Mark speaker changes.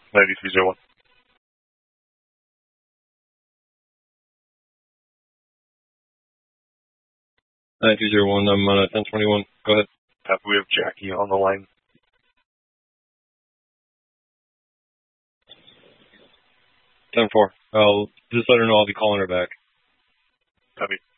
Speaker 1: 9301.
Speaker 2: 9201, I'm on 1021. Go ahead.
Speaker 1: We have Jackie on the line.
Speaker 2: Ten four. I'll just let her know I'll be calling her back.
Speaker 1: Copy.